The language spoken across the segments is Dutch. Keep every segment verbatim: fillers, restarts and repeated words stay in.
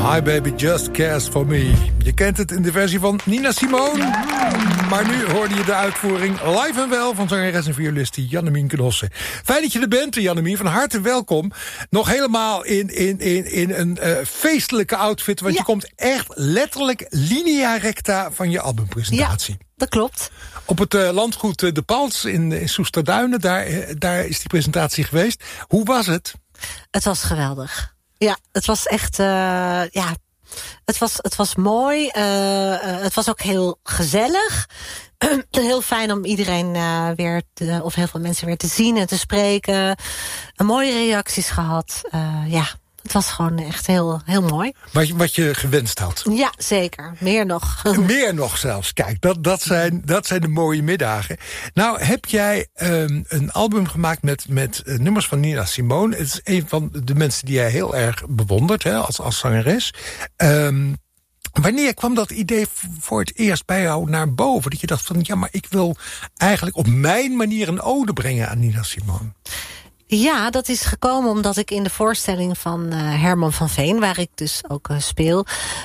My Baby Just Cares For Me. Je kent het in de versie van Nina Simone. Maar nu hoorde je de uitvoering live en wel van zangeres en violiste Jannemien Knossen. Fijn dat je er bent, Jannemien. Van harte welkom. Nog helemaal in, in, in, in een uh, feestelijke outfit. Want ja. je komt echt letterlijk linea recta van je albumpresentatie. Ja, dat klopt. Op het uh, landgoed uh, De Pals in, in Soesterduinen. Daar, uh, daar is die presentatie geweest. Hoe was het? Het was geweldig. Ja, het was echt, uh, ja, het was, het was mooi. Uh, uh, het was ook heel gezellig. Heel fijn om iedereen uh, weer, te, of heel veel mensen weer te zien en te spreken. Uh, mooie reacties gehad. Uh, ja, het was gewoon echt heel, heel mooi. Wat je, wat je gewenst had. Ja, zeker. Meer nog. Meer nog zelfs. Kijk, dat, dat, zijn, dat zijn de mooie middagen. Nou, heb jij um, een album gemaakt met, met uh, nummers van Nina Simone. Het is een van de mensen die jij heel erg bewondert, hè, als, als zangeres. Um, wanneer kwam dat idee voor het eerst bij jou naar boven? Dat je dacht van, ja, maar ik wil eigenlijk op mijn manier een ode brengen aan Nina Simone. Ja, dat is gekomen omdat ik in de voorstelling van uh, Herman van Veen, waar ik dus ook uh, speel,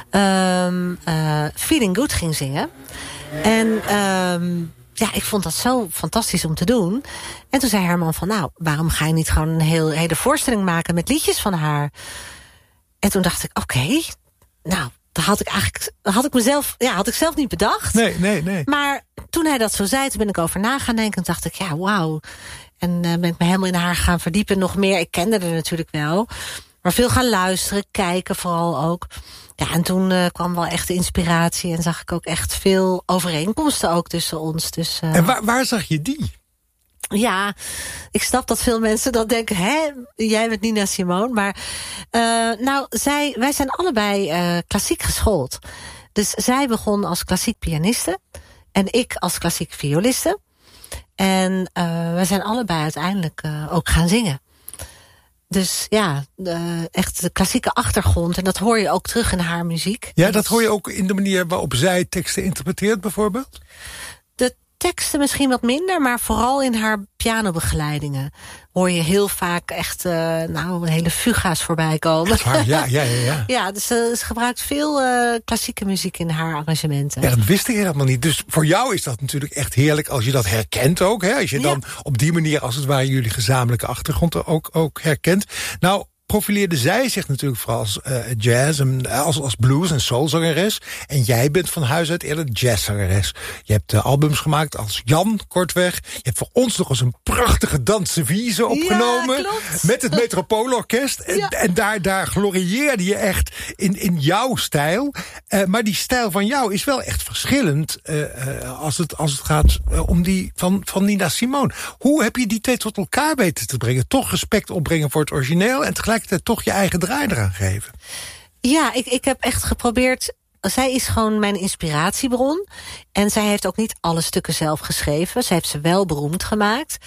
um, uh, Feeling Good ging zingen. En um, ja, ik vond dat zo fantastisch om te doen. En toen zei Herman van, nou, waarom ga je niet gewoon een heel, hele voorstelling maken met liedjes van haar? En toen dacht ik, oké, okay, nou, dat had ik eigenlijk, had ik mezelf, ja, had ik zelf niet bedacht. Nee, nee, nee. Maar toen hij dat zo zei, toen ben ik over na gaan denken en dacht ik, ja, wauw. En uh, ben ik me helemaal in haar gaan verdiepen. Nog meer, ik kende haar natuurlijk wel. Maar veel gaan luisteren, kijken vooral ook. Ja, en toen uh, kwam wel echt de inspiratie. En zag ik ook echt veel overeenkomsten ook tussen ons. Dus, uh, en waar, waar zag je die? Ja, ik snap dat veel mensen dat denken. Hè, jij bent Nina Simone. Maar uh, nou, zij, wij zijn allebei uh, klassiek geschoold. Dus zij begon als klassiek pianiste. En ik als klassiek violiste. En uh, wij zijn allebei uiteindelijk uh, ook gaan zingen. Dus ja, uh, echt de klassieke achtergrond. En dat hoor je ook terug in haar muziek. Ja, dat hoor je ook in de manier waarop zij teksten interpreteert bijvoorbeeld? De teksten misschien wat minder, maar vooral in haar pianobegeleidingen hoor je heel vaak echt uh, nou, hele fuga's voorbij komen. Waar, ja, ja, ja, ja. Ja, dus uh, ze gebruikt veel uh, klassieke muziek in haar arrangementen. Ja, dat wist ik helemaal niet. Dus voor jou is dat natuurlijk echt heerlijk als je dat herkent ook. Hè? Als je dan ja. op die manier, als het ware, jullie gezamenlijke achtergrond ook, ook herkent. Nou, profileerde zij zich natuurlijk vooral als uh, jazz, en, als, als blues- en soulzangeres. En jij bent van huis uit eerder jazzangeres. Je hebt uh, albums gemaakt als Jan, kortweg. Je hebt voor ons nog eens een prachtige Dansevise opgenomen. Ja, met het Metropoolorkest. En, ja. en daar, daar glorieerde je echt in, in jouw stijl. Uh, maar die stijl van jou is wel echt verschillend uh, uh, als, het, als het gaat uh, om die van, van Nina Simone. Hoe heb je die twee tot elkaar weten te brengen? Toch respect opbrengen voor het origineel en tegelijkertijd toch je eigen draai eraan geven. Ja, ik, ik heb echt geprobeerd. Zij is gewoon mijn inspiratiebron. En zij heeft ook niet alle stukken zelf geschreven. Zij heeft ze wel beroemd gemaakt.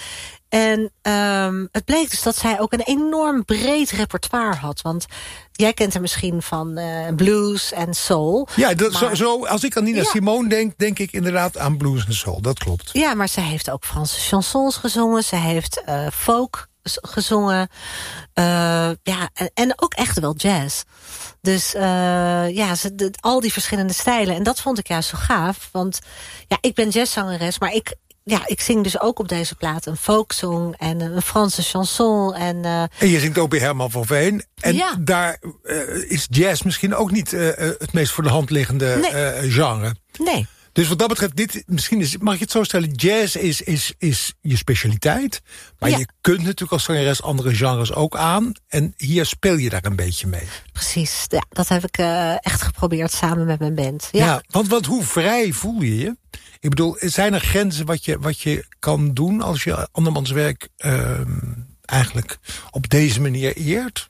En um, het bleek dus dat zij ook een enorm breed repertoire had. Want jij kent haar misschien van uh, blues en soul. Ja, dat, maar, zo, zo, als ik aan Nina ja. Simone denk, denk ik inderdaad aan blues en soul. Dat klopt. Ja, maar zij heeft ook Franse chansons gezongen. Zij heeft uh, folk gezongen. Uh, ja, en, en ook echt wel jazz. Dus uh, ja, ze, de, al die verschillende stijlen. En dat vond ik juist zo gaaf. Want ja, ik ben jazzzangeres, maar ik, ja, ik zing dus ook op deze plaat een folksong en een Franse chanson. En, uh, en je zingt ook bij Herman van Veen. En ja. daar uh, is jazz misschien ook niet uh, het meest voor de hand liggende nee. uh, genre. Nee. Dus wat dat betreft, dit, misschien is, mag je het zo stellen, jazz is, is, is je specialiteit. Maar ja. je kunt natuurlijk als zangeres andere genres ook aan. En hier speel je daar een beetje mee. Precies, ja, dat heb ik uh, echt geprobeerd samen met mijn band. Ja, ja want, want hoe vrij voel je je? Ik bedoel, zijn er grenzen wat je, wat je kan doen als je andermans werk uh, eigenlijk op deze manier eert?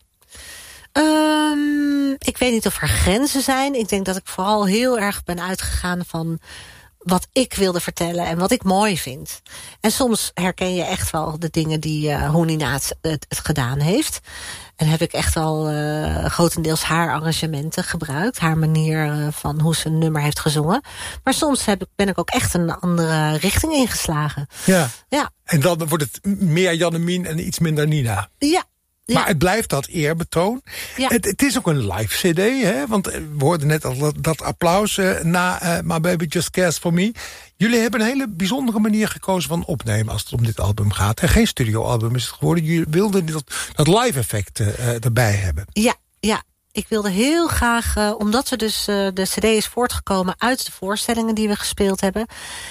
Um, ik weet niet of er grenzen zijn. Ik denk dat ik vooral heel erg ben uitgegaan van wat ik wilde vertellen en wat ik mooi vind. En soms herken je echt wel de dingen die uh, hoe Nina het, het, het gedaan heeft. En heb ik echt al uh, grotendeels haar arrangementen gebruikt. Haar manier uh, van hoe ze een nummer heeft gezongen. Maar soms heb ik, ben ik ook echt een andere richting ingeslagen. Ja. Ja. En dan wordt het meer Jannemien en iets minder Nina. Ja. Ja. Maar het blijft dat eerbetoon. Ja. Het, het is ook een live cd, hè? Want we hoorden net al dat, dat applaus uh, na uh, My Baby Just Cares For Me. Jullie hebben een hele bijzondere manier gekozen van opnemen als het om dit album gaat. En geen studioalbum is het geworden. Jullie wilden dat, dat live effect uh, erbij hebben. Ja, ja. Ik wilde heel graag, uh, omdat we dus uh, de cd is voortgekomen uit de voorstellingen die we gespeeld hebben.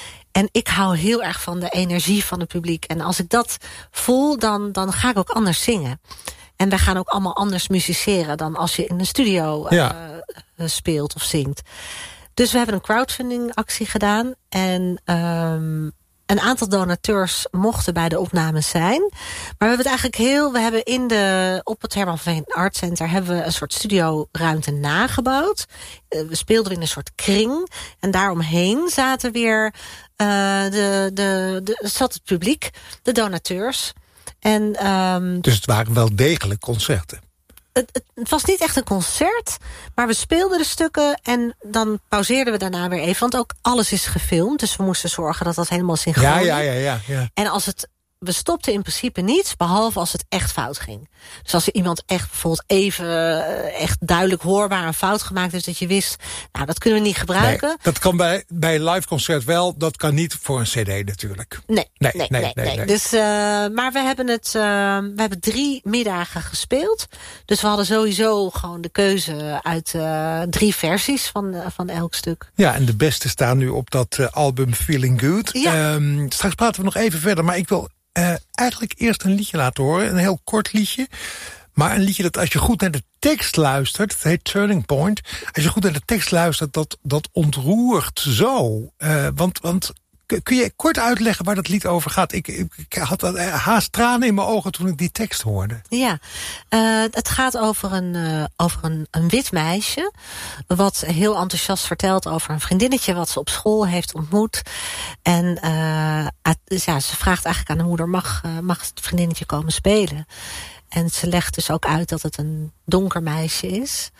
En ik hou heel erg van de energie van het publiek. En als ik dat voel, dan, dan ga ik ook anders zingen. En wij gaan ook allemaal anders musiceren dan als je in een studio uh, ja. uh, speelt of zingt. Dus we hebben een crowdfunding actie gedaan. En um, een aantal donateurs mochten bij de opnames zijn. Maar we hebben het eigenlijk heel... We hebben in de, op het Herman van Veen Art Center hebben we een soort studioruimte nagebouwd. Uh, we speelden in een soort kring. En daaromheen zaten weer uh, de, de, de, zat het publiek, de donateurs. En, um, dus het waren wel degelijk concerten. Het, het, het was niet echt een concert, maar we speelden de stukken en dan pauzeerden we daarna weer even. Want ook alles is gefilmd, dus we moesten zorgen dat dat helemaal synchroon ja, ja, ja, ja, ja. En als het, we stopten in principe niets, behalve als het echt fout ging. Dus als er iemand echt bijvoorbeeld even echt duidelijk hoorbaar een fout gemaakt heeft, dat je wist, nou dat kunnen we niet gebruiken. Nee, dat kan bij, bij een live concert wel, dat kan niet voor een cd natuurlijk. Nee, nee, nee, nee. nee, nee, nee. nee. Dus, uh, maar we hebben het, uh, we hebben drie middagen gespeeld. Dus we hadden sowieso gewoon de keuze uit uh, drie versies van, uh, van elk stuk. Ja, en de beste staan nu op dat uh, album Feeling Good. Ja. Um, straks praten we nog even verder, maar ik wil Uh, eigenlijk eerst een liedje laten horen. Een heel kort liedje. Maar een liedje dat als je goed naar de tekst luistert... het heet Turning Point. Als je goed naar de tekst luistert, dat, dat ontroert zo. Uh, want, want kun je kort uitleggen waar dat lied over gaat? Ik, ik, ik had haast tranen in mijn ogen toen ik die tekst hoorde. Ja, uh, het gaat over, een, uh, over een, een wit meisje... wat heel enthousiast vertelt over een vriendinnetje... wat ze op school heeft ontmoet. En uh, dus ja, ze vraagt eigenlijk aan de moeder... mag, uh, mag het vriendinnetje komen spelen? En ze legt dus ook uit dat het een donker meisje is.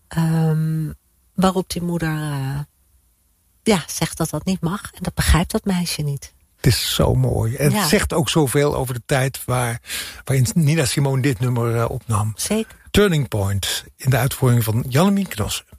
Um, waarop die moeder... Uh, ja, zegt dat dat niet mag. En dat begrijpt dat meisje niet. Het is zo mooi. En ja. Het zegt ook zoveel over de tijd... Waar, waarin Nina Simone dit nummer uh, opnam. Zeker. Turning Point in de uitvoering van Jannemiek Knossen.